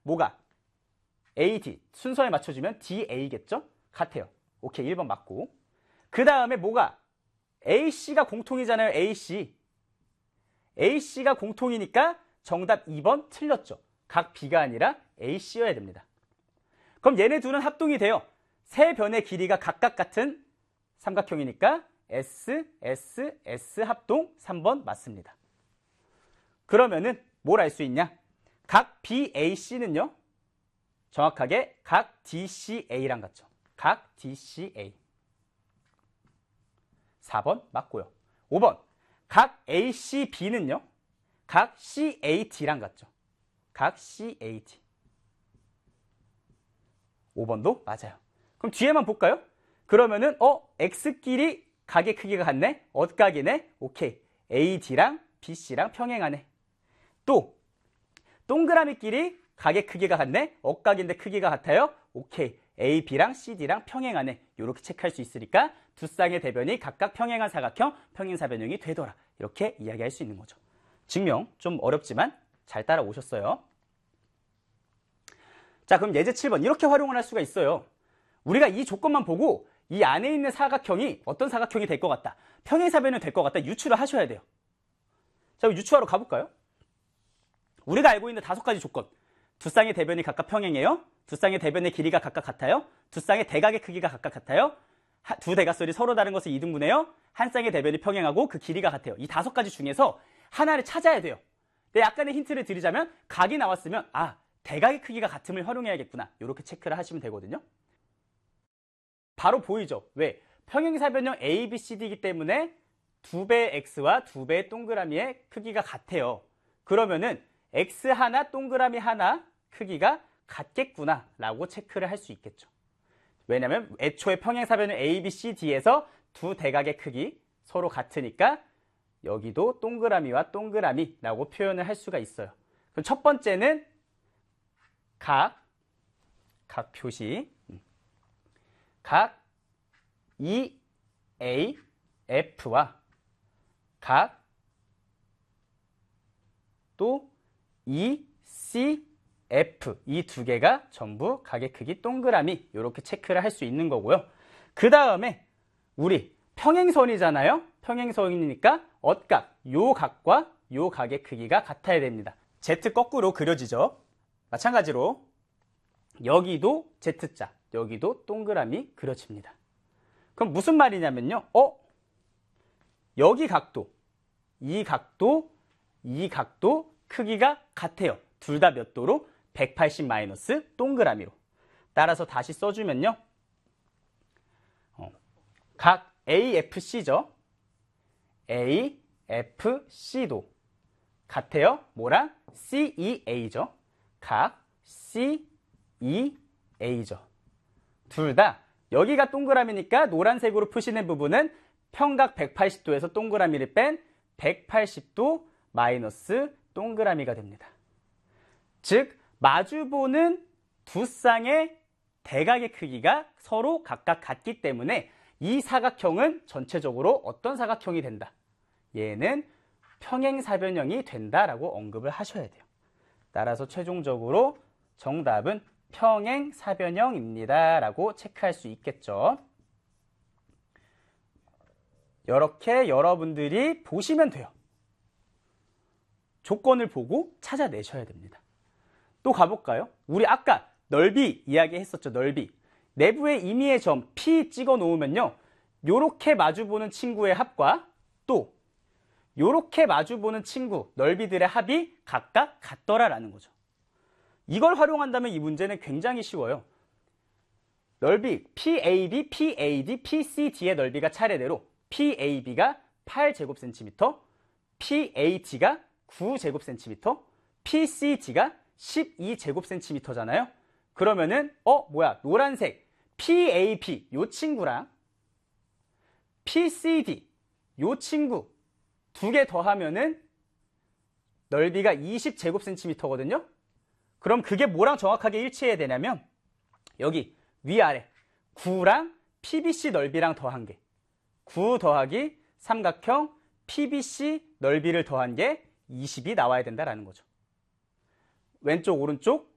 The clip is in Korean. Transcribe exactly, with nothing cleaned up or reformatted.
뭐가? 에이디. 순서에 맞춰주면 디에이겠죠? 같아요. 오케이, 일 번 맞고. 그 다음에 뭐가? 에이씨가 공통이잖아요. 에이씨. 에이씨가 공통이니까 정답 이 번 틀렸죠. 각 B가 아니라 에이씨여야 됩니다. 그럼 얘네 둘은 합동이 돼요. 세 변의 길이가 각각 같은 삼각형이니까 S, S, S 합동 삼 번 맞습니다. 그러면은 뭘 알 수 있냐? 각 비에이씨는요. 정확하게 각 디씨에이랑 같죠. 각 디씨에이. 사 번 맞고요. 오 번. 각 에이씨비는요. 각 씨에이디랑 같죠. 각 씨에이디. 오 번도 맞아요. 그럼 뒤에만 볼까요? 그러면은 어? X끼리 각의 크기가 같네? 엇각이네? 오케이. 에이디랑 비씨랑 평행하네. 또 동그라미끼리 각의 크기가 같네? 엇각인데 크기가 같아요? 오케이. 에이비랑 씨디랑 평행하네. 이렇게 체크할 수 있으니까 두 쌍의 대변이 각각 평행한 사각형, 평행사변형이 되더라. 이렇게 이야기할 수 있는 거죠. 증명 좀 어렵지만 잘 따라오셨어요. 자, 그럼 예제 칠 번 이렇게 활용을 할 수가 있어요. 우리가 이 조건만 보고 이 안에 있는 사각형이 어떤 사각형이 될 것 같다. 평행사변형이 될 것 같다. 유추를 하셔야 돼요. 자, 그럼 유추하러 가볼까요? 우리가 알고 있는 다섯 가지 조건. 두 쌍의 대변이 각각 평행해요. 두 쌍의 대변의 길이가 각각 같아요. 두 쌍의 대각의 크기가 각각 같아요. 하, 두 대각선이 서로 다른 것을 이등분해요. 한 쌍의 대변이 평행하고 그 길이가 같아요. 이 다섯 가지 중에서 하나를 찾아야 돼요. 근데 약간의 힌트를 드리자면 각이 나왔으면 아, 대각의 크기가 같음을 활용해야겠구나. 이렇게 체크를 하시면 되거든요. 바로 보이죠? 왜? 평행사변형 에이 비 씨 디이기 때문에 두 배의 X와 두 배의 동그라미의 크기가 같아요. 그러면은 X 하나, 동그라미 하나 크기가 같겠구나 라고 체크를 할 수 있겠죠. 왜냐면 애초에 평행사변형 에이 비 씨 디에서 두 대각의 크기 서로 같으니까 여기도 동그라미와 동그라미라고 표현을 할 수가 있어요. 그럼 첫 번째는 각, 각 표시, 각 이 에이 에프와 각 또 이 씨 에프 이 두 개가 전부 각의 크기 동그라미 이렇게 체크를 할 수 있는 거고요. 그 다음에 우리 평행선이잖아요. 평행선이니까 엇각, 요 각과 요 각의 크기가 같아야 됩니다. Z 거꾸로 그려지죠. 마찬가지로 여기도 Z자, 여기도 동그라미 그려집니다. 그럼 무슨 말이냐면요. 어? 여기 각도, 이 각도, 이 각도 크기가 같아요. 둘 다 몇 도로? 백팔십 마이너스 동그라미로. 따라서 다시 써주면요. 어, 각 에이 에프 씨죠. 에이 에프 씨도 같아요. 뭐랑? 씨 이 에이죠. 각 씨 이 에이죠. 둘 다 여기가 동그라미니까 노란색으로 표시된 부분은 평각 백팔십 도에서 동그라미를 뺀 백팔십 도 마이너스 동그라미가 됩니다. 즉 마주보는 두 쌍의 대각의 크기가 서로 각각 같기 때문에 이 사각형은 전체적으로 어떤 사각형이 된다? 얘는 평행사변형이 된다라고 언급을 하셔야 돼요. 따라서 최종적으로 정답은 평행사변형입니다 라고 체크할 수 있겠죠. 이렇게 여러분들이 보시면 돼요. 조건을 보고 찾아내셔야 됩니다. 또 가볼까요? 우리 아까 넓이 이야기했었죠. 넓이. 내부의 임의의 점 P 찍어 놓으면요. 요렇게 마주보는 친구의 합과 또 요렇게 마주보는 친구 넓이들의 합이 각각 같더라라는 거죠. 이걸 활용한다면 이 문제는 굉장히 쉬워요. 넓이 피 에이 비, 피 에이 디, 피 씨 디의 넓이가 차례대로 피 에이 비가 팔 제곱센티미터, 피 에이 디가 구 제곱센티미터, 피 씨 디가 십이 제곱센티미터잖아요. 그러면은 어 뭐야 노란색 피 에이 비 요 친구랑 피 씨 디 요 친구 두 개 더하면은 넓이가 이십 제곱센티미터거든요. 그럼 그게 뭐랑 정확하게 일치해야 되냐면 여기 위아래 구랑 피 비 씨 넓이랑 더한 게 구 더하기 삼각형 피 비 씨 넓이를 더한 게 이십이 나와야 된다라는 거죠. 왼쪽 오른쪽